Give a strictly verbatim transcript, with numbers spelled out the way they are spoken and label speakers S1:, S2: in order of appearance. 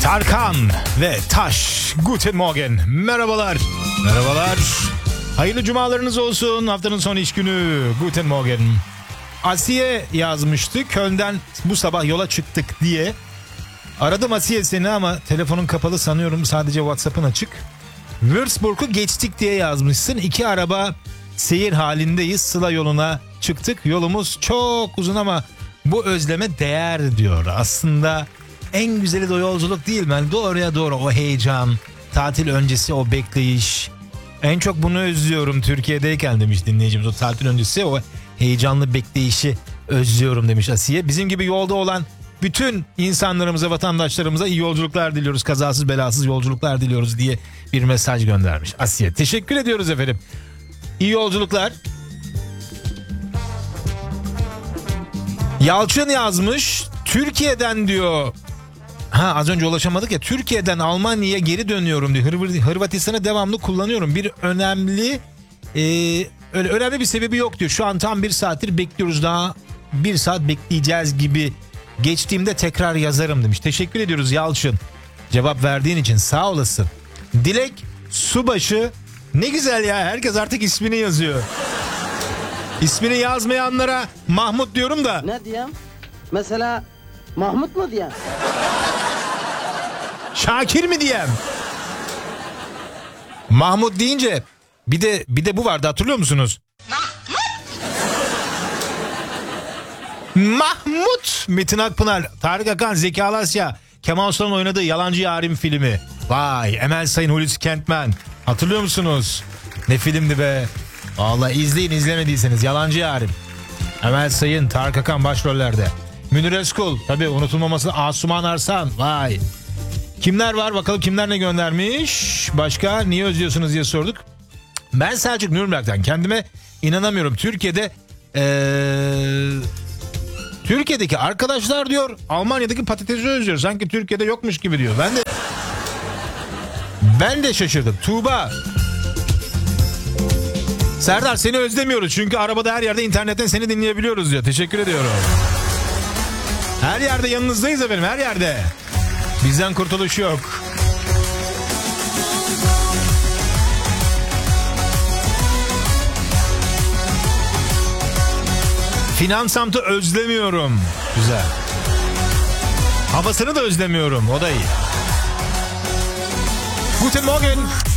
S1: Tarkan ve Taş. Guten Morgen. Merhabalar. Merhabalar. Hayırlı cumalarınız olsun. Haftanın son iş günü. Guten Morgen. Asiye yazmıştı. Köln'den bu sabah yola çıktık diye. Aradım Asiye seni ama telefonun kapalı sanıyorum. Sadece WhatsApp'ın açık. Würzburg'u geçtik diye yazmışsın. İki araba seyir halindeyiz. Sıla yoluna çıktık. Yolumuz çok uzun ama bu özleme değer diyor. Aslında en güzeli de o yolculuk değil mi? Yani doğruya doğru o heyecan, tatil öncesi o bekleyiş. En çok bunu özlüyorum Türkiye'deyken demiş dinleyicimiz. O tatil öncesi o heyecanlı bekleyişi özlüyorum demiş Asiye. Bizim gibi yolda olan bütün insanlarımıza, vatandaşlarımıza iyi yolculuklar diliyoruz. Kazasız belasız yolculuklar diliyoruz diye bir mesaj göndermiş Asiye. Teşekkür ediyoruz efendim. İyi yolculuklar. Yalçın yazmış. Türkiye'den diyor. Ha az önce ulaşamadık ya. Türkiye'den Almanya'ya geri dönüyorum diyor. Hırv- Hırvatistan'ı devamlı kullanıyorum. Bir önemli e, öyle önemli bir sebebi yok diyor. Şu an tam bir saattir bekliyoruz, daha bir saat bekleyeceğiz gibi. Geçtiğimde tekrar yazarım demiş. Teşekkür ediyoruz Yalçın. Cevap verdiğin için sağ olasın. Dilek Subaşı. Ne güzel ya, herkes artık ismini yazıyor. İsmini yazmayanlara Mahmut diyorum da.
S2: Ne diyeyim? Mesela Mahmut mu diyeyim?
S1: Şakir mi diyeyim? Mahmut deyince bir de bir de bu vardı, hatırlıyor musunuz? Mahmut. Metin Akpınar, Tarık Akan, Zeki Alasya, Kemal Sunal'ın oynadığı Yalancı Yarim filmi. Vay, Emel Sayın, Hulusi Kentmen. Hatırlıyor musunuz? Ne filmdi be? Vallahi izleyin, izlemediyseniz. Yalancı Yarim. Emel Sayın, Tarık Akan başrollerde. Münir Özkul, tabii unutulmaması Asuman Arslan. Vay. Kimler var bakalım, kimler ne göndermiş? Başka niye özlüyorsunuz diye sorduk. Ben Selçuk Nürnberg'den, kendime inanamıyorum. Türkiye'de ee, Türkiye'deki arkadaşlar diyor Almanya'daki patatesi özlüyor. Sanki Türkiye'de yokmuş gibi diyor. Ben de Ben de şaşırdım. Tuğba. Serdar, seni özlemiyoruz çünkü arabada her yerde internetten seni dinleyebiliyoruz diyor. Teşekkür ediyorum. Her yerde yanınızdayız efendim, her yerde. Bizden kurtuluş yok. Finansamt'ı özlemiyorum. Güzel. Havasını da özlemiyorum. O da iyi. Guten Morgen.